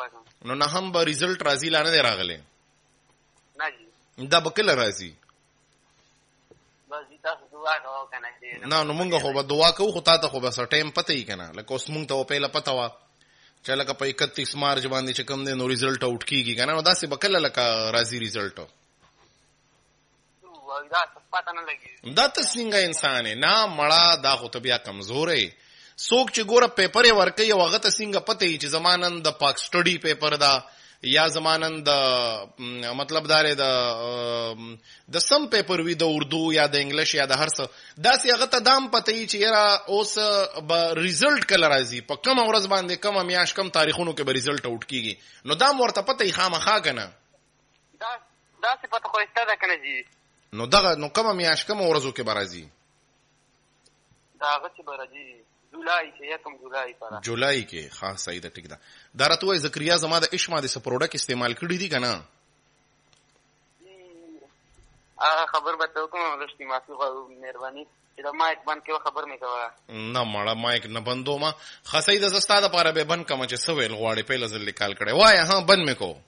نو نه هم به ریزلټ راځي لا نه دی راغلی نه جی دا به کله راځي بس تاسو دعا کوو کنه چې نه نو مونږ خو به دعا کوو خو تا ته خو به څه ټایم پته یې کنه لکه اوس مونږ ته وپیله پته وه چې لکه په 31 مارچ باندې چې کوم دی نو ریزلټ آوټ کیږي کنه نو داسې به کله لکه راځي ریزلټ دا پته نه لګي دا ته څنګه انسان یې نه مړه دا خو ته بیا کمزور یې څوک چې ګوره پیپر یې ورکوي او هغه ته څنګه پته یي چې زما نن د پاک سټډي پیپر ده یا زما نن د مطلب دا دی د سم پیپر وي د اردو یا د انګلیش یا د هر څه داسې هغه ته دام پته یي چې یاره اوس به ریزلټ کله راځي په کومه ورځ باندې کومه میاشت کم تاریخونو کې به ریزلټ آوټ کیږي نو دا م ورته پته یي خامخا که نه داسې پته خو شته ده که نه جي نو دغه نو کومه میاشت کومه ورځو کې به راځي دا هغه چې به راځي جولای کې 1 جولای پر جولای کې ښه صحیح ده ټیک ده دا راته وایي ذکریا زما د عشما د څه پروډکټ استعمال کړي دي که نه خبر به ته وکړم رښتې معافي غواړو مهرباني چې دا مایک بند کړې خبر مې کوه نه مړه مایک نه بندومه ښه صحیح ده زه ستا دپاره به بند کړم چې څه ویل غواړې پهله ځل لیکال کړی وایه ها بند مې کو